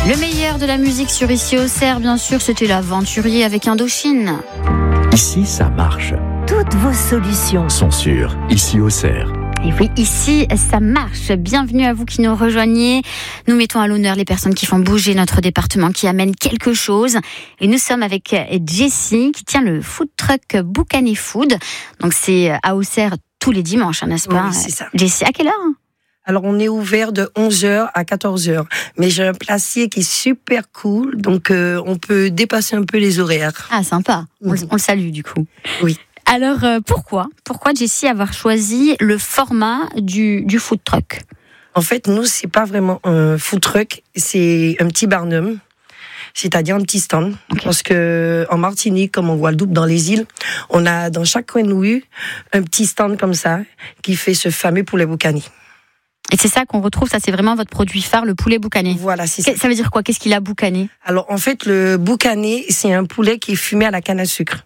Le meilleur de la musique sur Ici Auxerre, bien sûr, c'était l'Aventurier avec Indochine. Ici, ça marche. Toutes vos solutions Sont sûres. Ici Auxerre. Et oui, ici, ça marche. Bienvenue à vous qui nous rejoignez. Nous mettons à l'honneur les personnes qui font bouger notre département, qui amènent quelque chose. Et nous sommes avec Jessie, qui tient le food truck Boucané Food. Donc, c'est à Auxerre tous les dimanches, n'est-ce pas? Oui, c'est ça. Jessie, à quelle heure? Alors, on est ouvert de 11h à 14h. Mais j'ai un placier qui est super cool, donc on peut dépasser un peu les horaires. Ah, sympa. On le salue, du coup. Oui. Alors, pourquoi Jessie, avoir choisi le format du food truck? En fait, nous, c'est pas vraiment un food truck, c'est un petit barnum, c'est-à-dire un petit stand. Okay. Parce que en Martinique, comme on voit le double dans les îles, on a dans chaque coin de rue un petit stand comme ça qui fait ce fameux poulet boucané. Et c'est ça qu'on retrouve, ça c'est vraiment votre produit phare, le poulet boucané. Voilà, c'est ça. Ça veut dire quoi? Qu'est-ce qu'il a boucané? Alors, en fait, le boucané, c'est un poulet qui est fumé à la canne à sucre.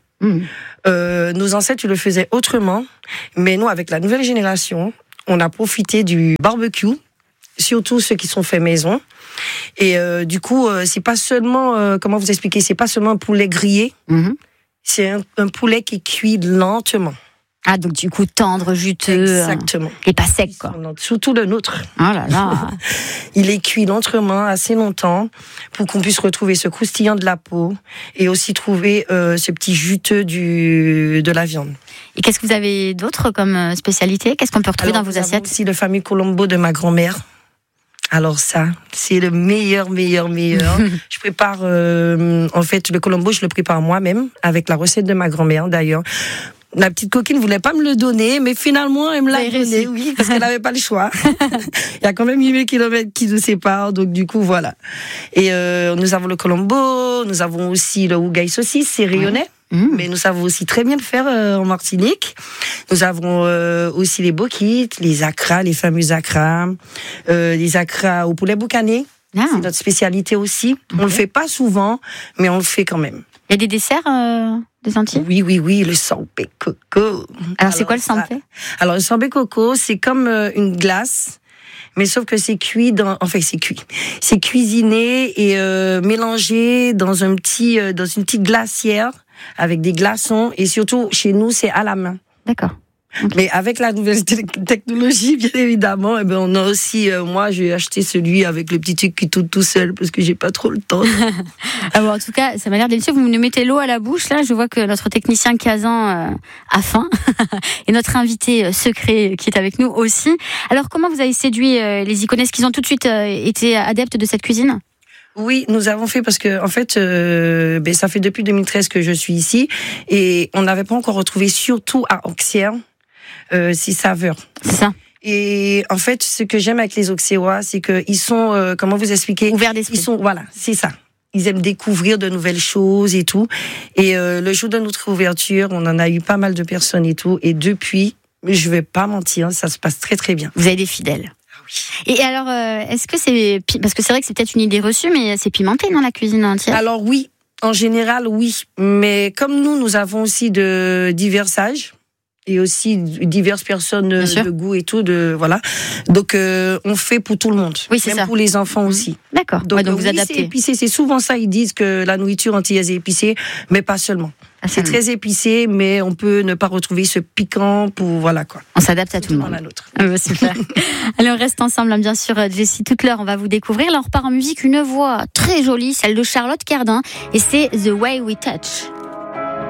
Nos ancêtres le faisaient autrement, mais nous, avec la nouvelle génération, on a profité du barbecue, surtout ceux qui sont faits maison. Et du coup, c'est pas seulement, comment vous expliquer, c'est pas seulement un poulet grillé, c'est un poulet qui cuit lentement. Ah, donc du coup, tendre, juteux. Exactement. Et pas sec, quoi. Surtout le nôtre. Oh là là. Il est cuit lentement, assez longtemps, pour qu'on puisse retrouver ce croustillant de la peau et aussi trouver ce petit juteux de la viande. Et qu'est-ce que vous avez d'autre comme spécialité? Qu'est-ce qu'on peut retrouver dans vos assiettes? Aussi le fameux colombo de ma grand-mère. Alors ça, c'est le meilleur. Je prépare, en fait, le colombo, je le prépare moi-même, avec la recette de ma grand-mère, d'ailleurs. La petite coquine voulait pas me le donner, mais finalement, elle me l'a donné, oui, parce qu'elle n'avait pas le choix. Il y a quand même 8000 kilomètres qui nous séparent, donc du coup, voilà. Et nous avons le colombo, nous avons aussi le ougaï saucisse, c'est rayonnais. Mais nous savons aussi très bien le faire en Martinique. Nous avons aussi les boquites, les acras, les fameux acras, les acras au poulet boucané. Ah. C'est notre spécialité aussi. Okay. On le fait pas souvent, mais on le fait quand même. Il y a des desserts des Antilles? Oui, le sambé coco. Alors c'est quoi le sambé? Alors le sambé coco, c'est comme une glace. Mais sauf que c'est cuit c'est cuisiné et mélangé dans une petite glacière avec des glaçons et surtout chez nous c'est à la main. D'accord. Okay. Mais avec la nouvelle technologie, bien évidemment, eh ben on a aussi, moi j'ai acheté celui avec le petit truc qui tourne tout seul parce que j'ai pas trop le temps. Alors, en tout cas, ça m'a l'air délicieux. Vous nous mettez l'eau à la bouche là. Je vois que notre technicien Kazan a faim et notre invité secret qui est avec nous aussi. Alors comment vous avez séduit les Iconais? Est-ce qu'ils ont tout de suite été adeptes de cette cuisine? Oui, nous avons fait parce que en fait, ça fait depuis 2013 que je suis ici et on n'avait pas encore retrouvé, surtout à Auxerre, ces saveurs. C'est ça. Et en fait, ce que j'aime avec les Auxerrois, c'est qu'ils sont, comment vous expliquer, ouverts d'esprit. Voilà, c'est ça. Ils aiment découvrir de nouvelles choses et tout. Et le jour de notre ouverture, on en a eu pas mal de personnes et tout. Et depuis, je vais pas mentir, ça se passe très très bien. Vous avez des fidèles. Et alors, est-ce que c'est... Parce que c'est vrai que c'est peut-être une idée reçue, mais c'est pimenté dans la cuisine entière? Alors oui, en général, oui. Mais comme nous avons aussi de divers âges et aussi diverses personnes de goût et tout, voilà. Donc, on fait pour tout le monde. Oui, c'est même ça. Pour les enfants aussi. D'accord. Donc, vous adaptez. C'est épicé. C'est souvent ça, ils disent que la nourriture antillaise est épicée, mais pas seulement. C'est très épicé, mais on peut ne pas retrouver ce piquant pour, voilà quoi. On s'adapte à tout le monde. Super. Allez, on reste ensemble, bien sûr, Jessie. Toute l'heure, on va vous découvrir. Là, on repart en musique, une voix très jolie, celle de Charlotte Cardin, et c'est The Way We Touch.